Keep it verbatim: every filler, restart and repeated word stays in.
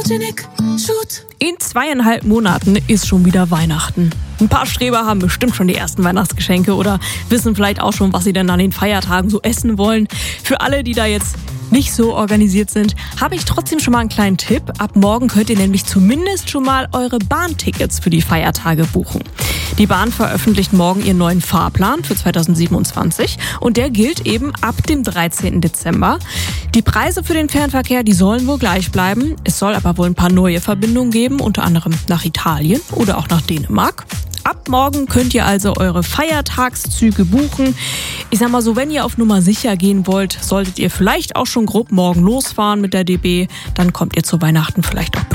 Sputnik, Shoot. In zweieinhalb Monaten ist schon wieder Weihnachten. Ein paar Streber haben bestimmt schon die ersten Weihnachtsgeschenke oder wissen vielleicht auch schon, was sie denn an den Feiertagen so essen wollen. Für alle, die da jetzt nicht so organisiert sind, habe ich trotzdem schon mal einen kleinen Tipp. Ab morgen könnt ihr nämlich zumindest schon mal eure Bahntickets für die Feiertage buchen. Die Bahn veröffentlicht morgen ihren neuen Fahrplan für zweitausendsiebenundzwanzig und der gilt eben ab dem dreizehnten Dezember. Die Preise für den Fernverkehr, die sollen wohl gleich bleiben. Es soll aber wohl ein paar neue Verbindungen geben, unter anderem nach Italien oder auch nach Dänemark. Ab morgen könnt ihr also eure Feiertagszüge buchen. Ich sag mal so, wenn ihr auf Nummer sicher gehen wollt, solltet ihr vielleicht auch schon grob morgen losfahren mit der D B. Dann kommt ihr zu Weihnachten vielleicht auch